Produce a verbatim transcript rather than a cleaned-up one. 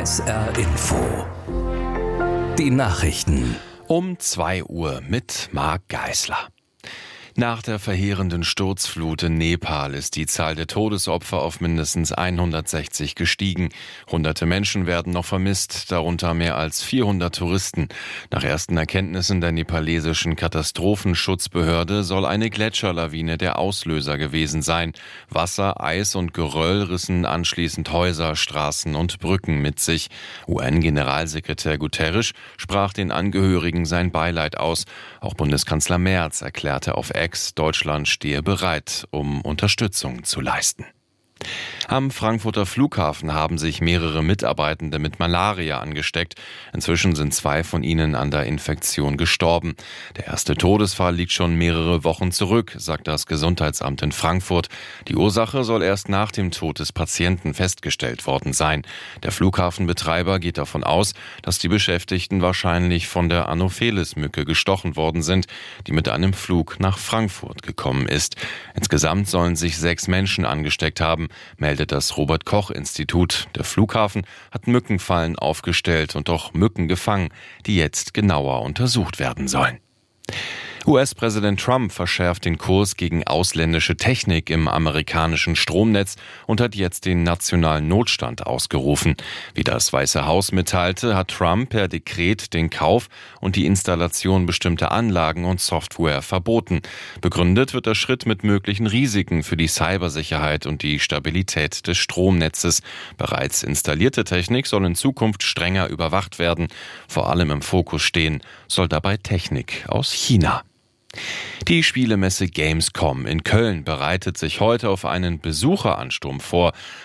S R Info. Die Nachrichten. Um zwei Uhr mit Marc Geisler. Nach der verheerenden Sturzflut in Nepal ist die Zahl der Todesopfer auf mindestens hundertsechzig gestiegen. Hunderte Menschen werden noch vermisst, darunter mehr als vierhundert Touristen. Nach ersten Erkenntnissen der nepalesischen Katastrophenschutzbehörde soll eine Gletscherlawine der Auslöser gewesen sein. Wasser, Eis und Geröll rissen anschließend Häuser, Straßen und Brücken mit sich. U N-Generalsekretär Guterres sprach den Angehörigen sein Beileid aus. Auch Bundeskanzler Merz erklärte auf X, Deutschland stehe bereit, um Unterstützung zu leisten. Am Frankfurter Flughafen haben sich mehrere Mitarbeitende mit Malaria angesteckt. Inzwischen sind zwei von ihnen an der Infektion gestorben. Der erste Todesfall liegt schon mehrere Wochen zurück, sagt das Gesundheitsamt in Frankfurt. Die Ursache soll erst nach dem Tod des Patienten festgestellt worden sein. Der Flughafenbetreiber geht davon aus, dass die Beschäftigten wahrscheinlich von der Anopheles-Mücke gestochen worden sind, die mit einem Flug nach Frankfurt gekommen ist. Insgesamt sollen sich sechs Menschen angesteckt haben, meldet das Robert-Koch-Institut. Der Flughafen hat Mückenfallen aufgestellt und auch Mücken gefangen, die jetzt genauer untersucht werden sollen. U S-Präsident Trump verschärft den Kurs gegen ausländische Technik im amerikanischen Stromnetz und hat jetzt den nationalen Notstand ausgerufen. Wie das Weiße Haus mitteilte, hat Trump per Dekret den Kauf und die Installation bestimmter Anlagen und Software verboten. Begründet wird der Schritt mit möglichen Risiken für die Cybersicherheit und die Stabilität des Stromnetzes. Bereits installierte Technik soll in Zukunft strenger überwacht werden. Vor allem im Fokus stehen soll dabei Technik aus China. Die Spielemesse Gamescom in Köln bereitet sich heute auf einen Besucheransturm vor.